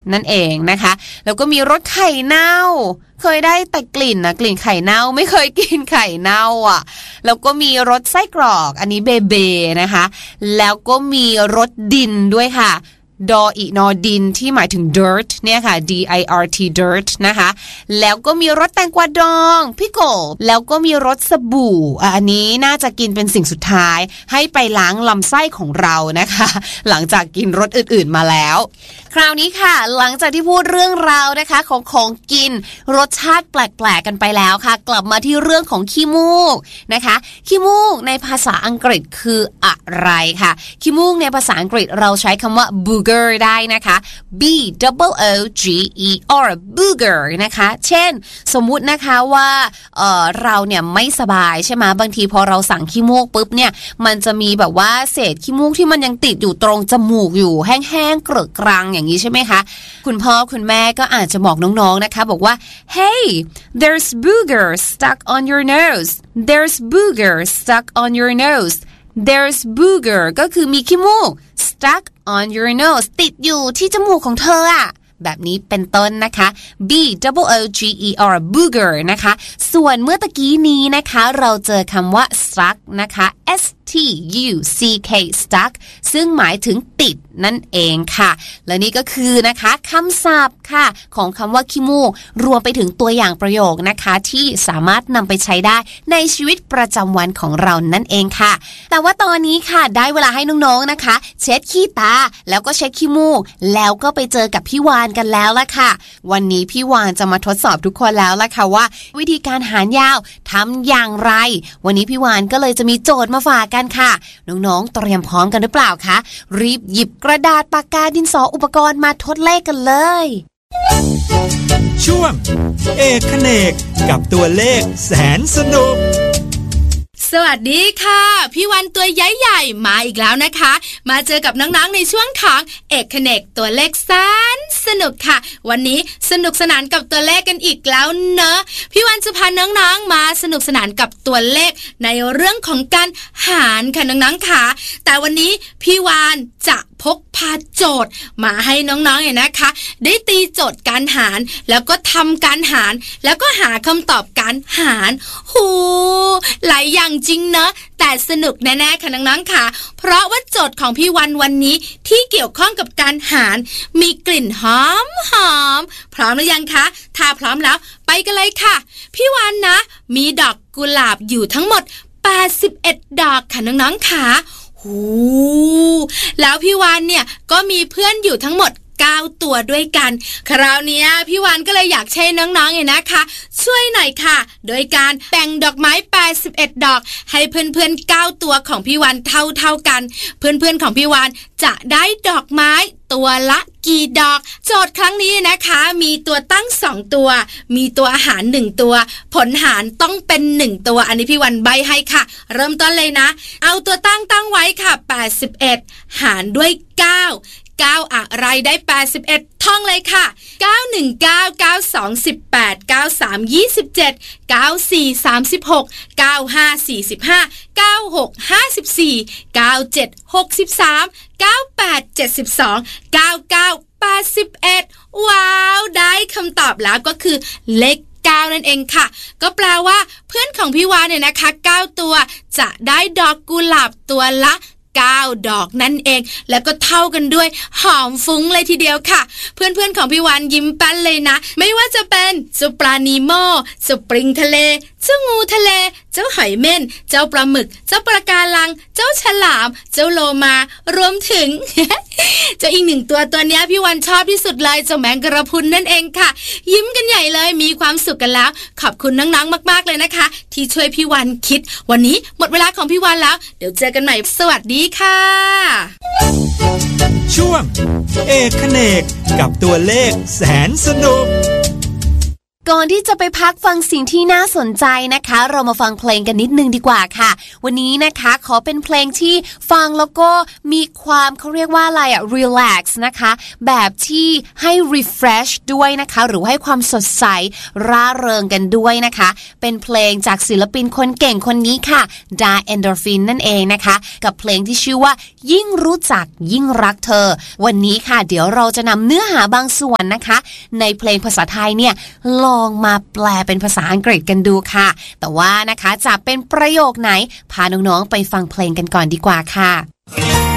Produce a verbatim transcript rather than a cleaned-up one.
นั่นเองนะคะแล้วก็มีรสไข่เน่าเคยได้แต่กลิ่นนะกลิ่นไข่เน่าไม่เคยกินไข่เน่าอ่ะแล้วก็มีรสไส้กรอกอันนี้เบเบนะคะแล้วก็มีรสดินด้วยค่ะดออีนอดินที่หมายถึง dirt เนี่ยค่ะ D I R T dirt นะคะแล้วก็มีรสแตงกวาดอง pickle แล้วก็มีรสสบู่อันนี้น่าจะกินเป็นสิ่งสุดท้ายให้ไปล้างลำไส้ของเรานะคะหลังจากกินรสอื่นๆมาแล้วคราวนี้ค่ะหลังจากที่พูดเรื่องราวนะคะของของกินรสชาติแปลกๆกันไปแล้วค่ะกลับมาที่เรื่องของขี้มูกนะคะขี้มูกในภาษาอังกฤษคืออะไรค่ะขี้มูกในภาษาอังกฤษเราใช้คำว่า booger ได้นะคะ B O O G E R booger นะคะเช่นสมมุตินะคะว่าเอ่อเราเนี่ยไม่สบายใช่ไหมบางทีพอเราสั่งขี้มูกปุ๊บเนี่ยมันจะมีแบบว่าเศษขี้มูกที่มันยังติดอยู่ตรงจมูกอยู่แห้งๆเกลอะกรังอย่างนี้ใช่ไหมคะคุณพ่อคุณแม่ก็อาจจะบอกน้องๆนะคะบอกว่า Hey there's booger stuck on your nose there's booger stuck on your nose there's booger ก็คือมีขี้มูก stuck on your nose ติดอยู่ที่จมูกของเธออะแบบนี้เป็นต้นนะคะ B O O G E R booger นะคะส่วนเมื่อตะกี้นี้นะคะเราเจอคำว่า stuck นะคะ S T U C K stuck ซึ่งหมายถึงติดนั่นเองค่ะและนี่ก็คือนะคะคำศัพท์ค่ะของคำว่าขี้มูกรวมไปถึงตัวอย่างประโยคนะคะที่สามารถนำไปใช้ได้ในชีวิตประจำวันของเรานั่นเองค่ะแต่ว่าตอนนี้ค่ะได้เวลาให้น้องๆนะคะเช็ดขี้ตาแล้วก็เช็ดขี้มูกแล้วก็ไปเจอกับพี่วานกันแล้วล่ะค่ะวันนี้พี่วานจะมาทดสอบทุกคนแล้วล่ะค่ะว่าวิธีการหารยาวทำอย่างไรวันนี้พี่วานก็เลยจะมีโจทย์มาฝากกันค่ะน้องๆเตรียมพร้อมกันหรือเปล่าคะรีบหยิบกระดาษปากกาดินสออุปกรณ์มาทดเลขกันเลยช่วงเอกเขนกกับตัวเลขแสนสนุกสวัสดีค่ะพี่วันตัวใหญ่ๆมาอีกแล้วนะคะมาเจอกับน้องๆในช่วงของเอกเขนกตัวเลขแสนสนุกค่ะวันนี้สนุกสนานกับตัวเลขกันอีกแล้วเนอะพี่วันจะพาน้องๆมาสนุกสนานกับตัวเลขในเรื่องของการหารค่ะน้องๆค่ะแต่วันนี้พี่วานจะพกพาโจทย์มาให้น้องๆเนี่ยนะคะได้ตีโจทย์การหารแล้วก็ทำการหารแล้วก็หาคำตอบการหารหูหลายอย่างจริงเนอะแต่สนุกแน่ๆค่ะน้องๆค่ะเพราะว่าโจทย์ของพี่วันวันนี้ที่เกี่ยวข้องกับการหารมีกลิ่นหอมหอมพร้อมหรือยังคะถ้าพร้อมแล้วไปกันเลยค่ะพี่วันนะมีดอกกุหลาบอยู่ทั้งหมดแปดสิบเอ็ดดอกค่ะน้องๆค่ะหูแล้วพี่วานเนี่ยก็มีเพื่อนอยู่ทั้งหมดเก้าตัวด้วยกันคราวนี้พี่วานก็เลยอยากให้น้องๆเนี่ยนะคะช่วยหน่อยค่ะโดยการแต่งดอกไม้แปดสิบเอ็ดดอกให้เพื่อนๆเก้าตัวของพี่วานเท่าๆกันเพื่อนๆของพี่วานจะได้ดอกไม้ตัวละกี่ดอกโจทย์ครั้งนี้นะคะมีตัวตั้งสองตัวมีตัวหารหนึ่งตัวผลหารต้องเป็นหนึ่งตัวอันนี้พี่วันใบให้ค่ะเริ่มต้นเลยนะเอาตัวตั้งตั้งไว้ค่ะแปดสิบเอ็ดหารด้วยเก้าเก้าอะไรได้แปดสิบเอ็ดท่องเลยค่ะเก้า หนึ่ง เก้า เก้า สอง สิบแปด เก้า สาม ยี่สิบเจ็ด เก้า สี่ สามสิบหก เก้า ห้า สี่สิบห้า เก้า หก ห้าสิบสี่ เก้า เจ็ด หกสิบสาม เก้า แปด เจ็ดสิบสอง เก้า เก้า แปดสิบเอ็ดว้าวได้คำตอบแล้วก็คือเลขเก้านั่นเองค่ะก็แปลว่าเพื่อนของพี่วานเนี่ยนะคะเก้าตัวจะได้ดอกกุหลาบตัวละเก้าดอกนั่นเองแล้วก็เท่ากันด้วยหอมฟุ้งเลยทีเดียวค่ะเพื่อนๆของพี่วานยิ้มแป้นเลยนะไม่ว่าจะเป็นเจ้าปลานีโม่เจ้าปริงทะเลเจ้างูทะเลเจ้าหอยเม่นเจ้าปลาหมึกเจ้าปลาการังเจ้าฉลามเจ้าโลมารวมถึง เจ้าอีกหนึ่งตัวตัวเนี้ยพี่วันชอบที่สุดเลยเจ้าแมงกระพรุนนั่นเองค่ะยิ้มกันใหญ่เลยมีความสุขกันแล้วขอบคุณน้องๆมากๆเลยนะคะที่ช่วยพี่วันคิดวันนี้หมดเวลาของพี่วันแล้วเดี๋ยวเจอกันใหม่สวัสดีค่ะช่วงเอกเขนกกับตัวเลขแสนสนุกก่อนที่จะไปพักฟังสิ่งที่น่าสนใจนะคะเรามาฟังเพลงกันนิดนึงดีกว่าค่ะวันนี้นะคะขอเป็นเพลงที่ฟังแล้วก็มีความเขาเรียกว่าอะไรอะ relax นะคะแบบที่ให้ refresh ด้วยนะคะหรือให้ความสดใสร่าเริงกันด้วยนะคะเป็นเพลงจากศิลปินคนเก่งคนนี้ค่ะ Da Endorphin นั่นเองนะคะกับเพลงที่ชื่อว่ายิ่งรู้จักยิ่งรักเธอวันนี้ค่ะเดี๋ยวเราจะนำเนื้อหาบางส่วนนะคะในเพลงภาษาไทยเนี่ยลองมาแปลเป็นภาษาอังกฤษกันดูค่ะแต่ว่านะคะจะเป็นประโยคไหนพาน้องๆไปฟังเพลงกันก่อนดีกว่าค่ะ